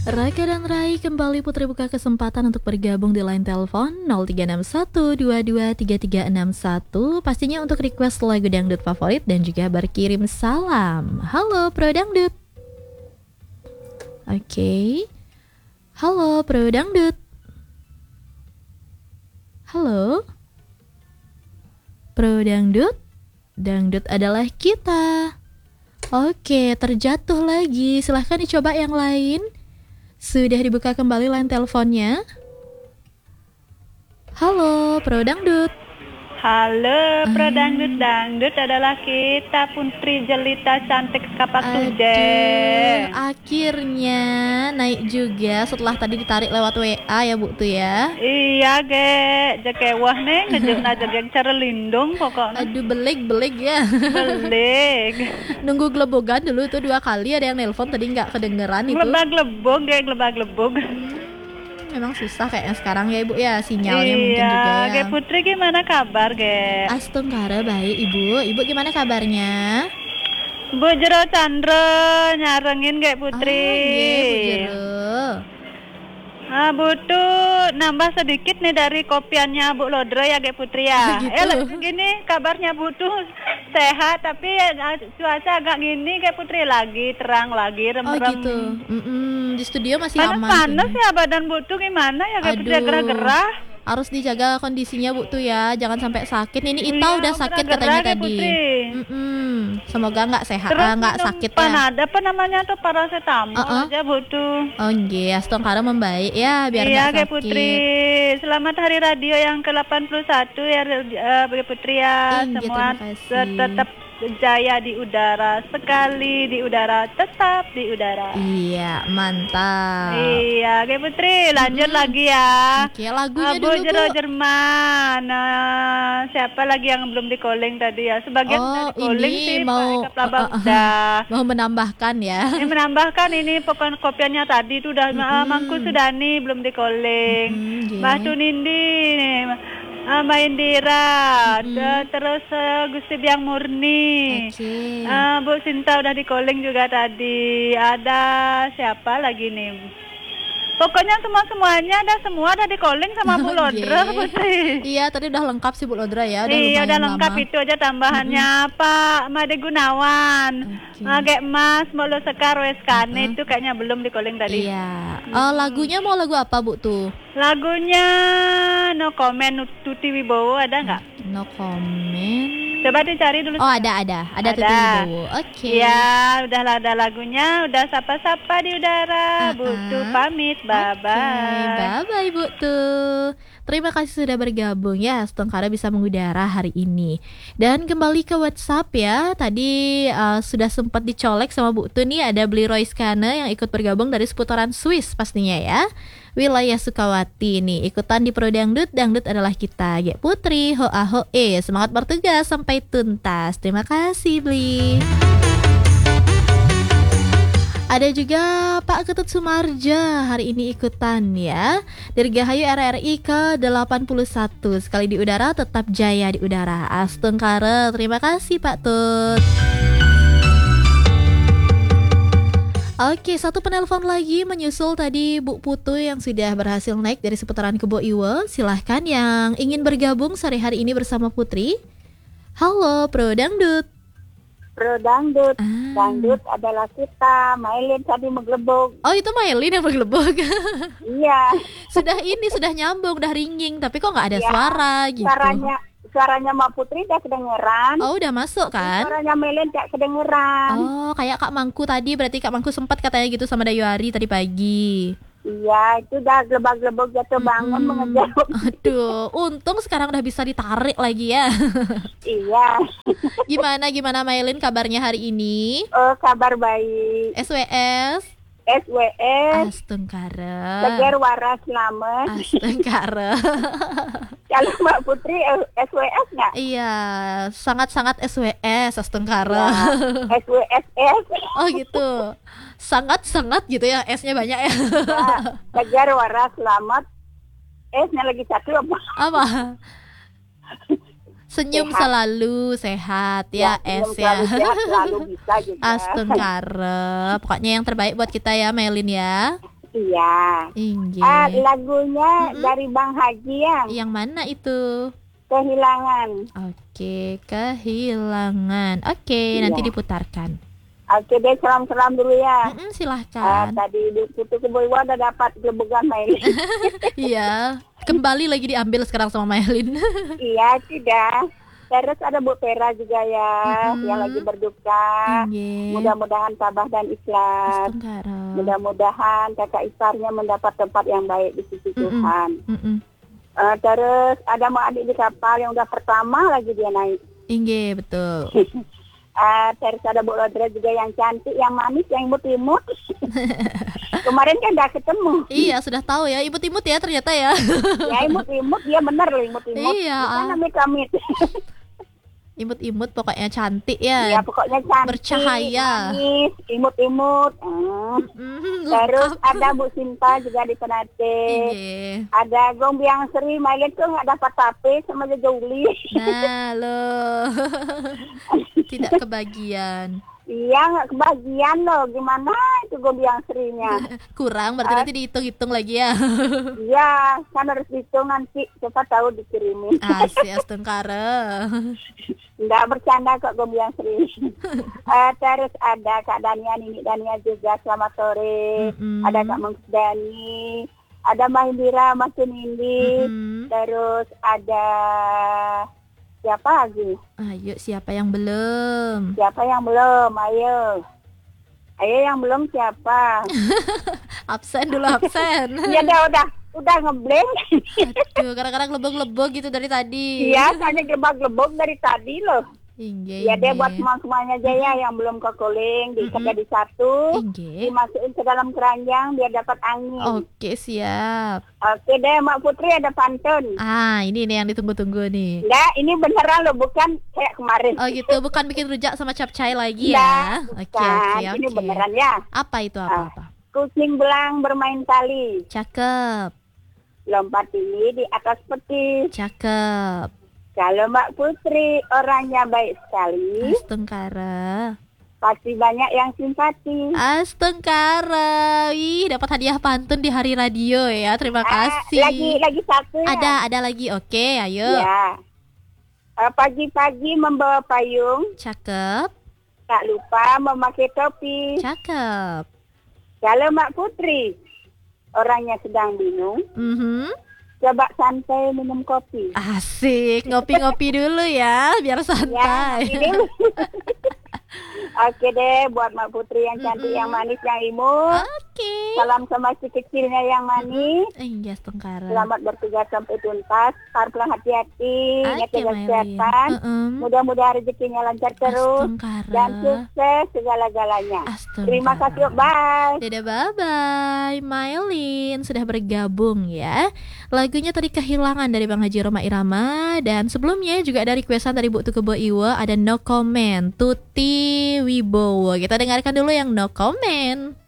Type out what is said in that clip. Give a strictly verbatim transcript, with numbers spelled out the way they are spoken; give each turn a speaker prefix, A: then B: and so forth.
A: Raka dan Rai kembali Putri buka kesempatan untuk bergabung di line telepon nol tiga enam satu dua dua tiga tiga enam satu. Pastinya untuk request lagu dangdut favorit dan juga berkirim salam. Halo Pro Dangdut. Oke okay. Halo Pro Dangdut. Halo Pro Dangdut. Dangdut adalah kita. Oke, terjatuh lagi. Silahkan dicoba yang lain. Sudah dibuka kembali line teleponnya. Halo, Pro Dangdut.
B: Halo, Pro Dangdut. Dangdut adalah kita, Putri jelita cantik kapak tuje.
A: Akhirnya naik juga setelah tadi ditarik lewat W A ya, Bu tuh ya.
B: Iya, ge, jakewah nih ngejuk najak yang cara lindung pokoknya.
A: Aduh, beleg-beleg ya.
B: Beleg.
A: Nunggu gelebogan dulu tuh dua kali, ada yang nelpon tadi nggak kedengeran itu.
B: Glebag-glebog, ge, glebag-glebog.
A: Memang susah kayaknya sekarang ya Ibu ya, sinyalnya
B: iya,
A: mungkin juga ya.
B: Ge Putri gimana kabar ge?
A: Astungkara baik Ibu. Ibu gimana kabarnya?
B: Bu Jero Chandra nyarengin ge Putri.
A: Ah, iya Bu Jero.
B: Ah, butuh nambah sedikit nih dari kopiannya Bu Lodro ya ge Putri ya.
A: Gitu.
B: Eh gini kabarnya butuh sehat tapi ya, cuaca agak gini kayak Putri lagi terang lagi rem-rem.
A: Oh gitu. Mm-mm, di studio masih
B: panas,
A: aman.
B: Panas ya badan butuh gimana ya kayak Putri gerah-gerah.
A: Harus dijaga kondisinya Bu tuh ya, jangan sampai sakit. Ini Ita
B: iya,
A: udah sakit katanya tadi. Mm-mm. Semoga nggak sehat, nggak uh, sakit ya.
B: Panada apa namanya tuh paracetamol uh-uh. aja butuh.
A: Oh nggih, astungkara membaik ya biar nggak
B: iya,
A: sakit.
B: Iya Putri, selamat hari radio yang ke delapan puluh satu ya uh, Putri ya.
A: Inge,
B: semua tetap jaya di udara, sekali di udara, tetap di udara.
A: Iya, mantap.
B: Iya, oke Putri, lanjut hmm. lagi ya.
A: Oke, lagunya
B: Abu
A: dulu
B: Jero
A: Bu.
B: Jerman. Nah, siapa lagi yang belum di calling tadi ya? Sebagian
A: oh,
B: udah di calling
A: ini
B: sih,
A: mau
B: Pak uh, uh, uh,
A: mau menambahkan ya.
B: Ini menambahkan ini pokoknya kopiannya tadi itu udah hmm. Mangku Sudani belum di calling. Hmm, yeah. Mbak Tunindi nih. Uh, Mbak Indira, mm-hmm. terus uh, Gusti Biang Murni,
A: okay.
B: uh, Bu Sinta udah di calling juga tadi. Ada siapa lagi nih? Pokoknya semua semuanya ada semua ada di calling sama Bu Lodra.
A: Okay. Iya, tadi udah lengkap sih Bu Lodra ya. Udah
B: iya, udah lengkap
A: lama.
B: Itu aja tambahannya mm-hmm. Pak Made Gunawan. Okay. Uh, kayak Mas Molo Sekar Weskane uh-huh. itu kayaknya belum di calling tadi.
A: Iya. Hmm. Uh, lagunya mau lagu apa Bu tuh?
B: Lagunya No Comment Tuti Wibowo ada nggak?
A: No Comment.
B: Coba dicari dulu.
A: Oh ada ada ada, ada. Tuti Wibowo. Oke. Okay.
B: Ya udah ada lagunya, udah sapa-sapa di udara. Uh-huh. Butuh pamit, bye bye.
A: Okay. Bye bye Bu tuh. Terima kasih sudah bergabung ya, Astungkara bisa mengudara hari ini. Dan kembali ke WhatsApp ya. Tadi uh, sudah sempat dicolek sama Bu Tu nih, ada Beli Roy Skane yang ikut bergabung dari seputaran Swiss pastinya ya. Wilayah Sukawati nih, ikutan di Pro Dangdut, Dangdut adalah kita. Ge Putri, hoa hoe, semangat bertugas sampai tuntas. Terima kasih Beli. Ada juga Pak Ketut Sumarja hari ini ikutan ya. Dirgahayu R R I ke delapan puluh satu. Sekali di udara tetap jaya di udara. Astungkara, terima kasih Pak Tut. Oke, satu penelpon lagi menyusul tadi Bu Putu yang sudah berhasil naik dari seputaran Kebo Iwo. Silahkan yang ingin bergabung sore hari ini bersama Putri. Halo Pro Dangdut.
C: Pro Dangdut, ah. Dangdut adalah kita. Mailin tadi menggelebog.
A: Oh itu Mailin yang menggelebog.
C: Iya.
A: Sudah ini sudah nyambung, udah ringing, tapi kok nggak ada ya, suara gitu.
C: Suaranya, suaranya Mbak Putri udah kedengeran.
A: Oh udah masuk kan?
C: Suaranya Mailin tidak kedengeran.
A: Oh kayak Kak Mangku tadi, berarti Kak Mangku sempat katanya gitu sama Dayuari tadi pagi.
C: Iya, itu udah gelebag-gelebog jatuh bangun hmm. mengejar.
A: Aduh, untung sekarang udah bisa ditarik lagi ya.
C: Iya.
A: Gimana gimana Mailin kabarnya hari ini?
C: Oh, kabar baik.
A: S W S.
C: S W S.
A: Astungkara.
C: Seger waras selamat.
A: Astungkara.
C: Kalau Mbak Putri S W S nggak?
A: Iya, sangat-sangat S W S Astungkara.
C: Ya, S W S S.
A: Oh gitu. Sangat-sangat gitu ya, S-nya banyak ya.
C: Ya, seger waras selamat. S-nya lagi satu apa?
A: Apa? Senyum sehat. Selalu sehat ya, ya S ya.
C: Sehat, selalu bisa juga.
A: Astungkara. Pokoknya yang terbaik buat kita ya Melin ya.
C: Iya.
A: Inggih.
C: Ah, lagunya
A: Mm-mm.
C: dari Bang Haji yang
A: Yang mana itu?
C: Kehilangan.
A: Oke, kehilangan. Oke,
C: Iya.
A: nanti diputarkan.
C: Oke deh, salam-salam dulu ya.
A: Mm-mm,
C: Ah,
A: silahkan.
C: tadi di Putu Keboiwa udah dapat gelebugan main.
A: Iya, kembali lagi diambil sekarang sama Maylin.
C: Iya, tidak. Terus ada Bu Vera juga ya,
A: Mm-mm.
C: yang lagi berduka.
A: Inggih.
C: Mudah-mudahan tabah dan ikhlas.
A: Astagfirullah.
C: Mudah-mudahan kakak iparnya mendapat tempat yang baik di sisi
A: Mm-mm.
C: Tuhan.
A: Mm-mm.
C: Eh, terus ada mau adik di kapal yang udah pertama lagi dia naik.
A: Inggih, betul.
C: Eh, terus ada Bu Lodra juga yang cantik, yang manis, yang imut-imut. Kemarin kan udah ketemu.
A: Iya, sudah tahu ya. Imut-imut ya ternyata ya.
C: Ya imut-imut, dia bener loh imut-imut.
A: Iya,
C: Bukan
A: ah.
C: namanya kamit.
A: Imut-imut pokoknya cantik
C: Ya
A: ya.
C: pokoknya cantik,
A: Bercahaya.
C: manis, imut-imut. Hmm.
A: Mm,
C: Terus
A: lengkap.
C: ada Bu Sinta juga di Penate.
A: Inggih.
C: Ada Gombiang Sri, Mailen tuh nggak dapat tape sama Juli.
A: Nah, loh. Tidak kebagian.
C: Iya nggak kebagian loh, gimana itu Gombiang Sri-nya?
A: Kurang berarti nanti dihitung-hitung lagi ya.
C: Iya, kan harus dihitung nanti, siapa tahu dikirimin.
A: Asih astengkara.
C: Nggak bercanda kok Gombiang Sri. Eh, terus ada Kak Dania, Nini Dania juga, selamat sore.
A: Mm-mm.
C: Ada Kak Mengkus Dani, ada Mbak Indira, Mas Nindi.
A: Mm-mm.
C: Terus ada siapa lagi?
A: Ayo, siapa yang belum?
C: Siapa yang belum? Ayo. Ayo yang belum siapa?
A: Absen dulu, absen.
C: Ya udah udah udah ngeblank.
A: Aduh, kadang-kadang lebog-lebog gitu dari tadi.
C: Iya, hanya gebak-gebok dari tadi loh.
A: Inggih.
C: Ya deh
A: inggih.
C: buat semua-semuanya aja ya yang belum ke koling, diikat
A: Mm-mm.
C: jadi satu,
A: Inggih.
C: dimasukin ke dalam keranjang biar dapat angin.
A: Oke, siap.
C: Oke deh, Mak Putri ada pantun.
A: Ah, ini nih yang ditunggu-tunggu nih.
C: Enggak, ini beneran loh, bukan kayak kemarin.
A: Oh gitu, bukan bikin rujak sama capcay lagi
C: Enggak,
A: ya? Oke,
C: bukan.
A: oke,
C: Ini
A: oke.
C: beneran ya.
A: Apa itu, apa-apa?
C: Kucing belang bermain tali,
A: Cakep,
C: lompat tinggi di atas peti.
A: cakep.
C: Kalau Mbak Putri orangnya baik sekali,
A: Astengkara.
C: pasti banyak yang simpati.
A: Astengkara. Wih, dapat hadiah pantun di hari radio ya. Terima
C: Ah,
A: kasih.
C: lagi lagi satu ya.
A: Ada, ada lagi. Oke, ayo.
C: Ya. Eh, pagi-pagi membawa payung,
A: Cakep,
C: tak lupa memakai topi.
A: cakep.
C: Kalau Mbak Putri orangnya sedang bingung,
A: Mhm.
C: coba santai minum kopi.
A: Asik, ngopi-ngopi dulu ya, biar
C: Ya,
A: santai.
C: ini Oke deh, buat Mbak Putri yang cantik,
A: Mm-mm.
C: yang manis, yang imut.
A: Oke.
C: Salam sama si kecilnya yang manis.
A: Iya, Astengkara.
C: Selamat bertugas sampai tuntas. Harus hati-hati, ingat
A: Oke,
C: jaga
A: Maylin.
C: kesehatan.
A: Mm-mm.
C: Mudah-mudahan rezekinya lancar terus
A: Astengkara.
C: dan sukses segala-galanya.
A: Astengkara.
C: Terima kasih, bye.
A: Dadah, bye-bye. Maylin sudah bergabung ya. Lagunya tadi Kehilangan dari Bang Haji Roma Irama. Dan sebelumnya juga ada requestan dari Bu Tukebo Iwa, ada No Comment, Tuti Wibowo. Kita dengarkan dulu yang No Comment.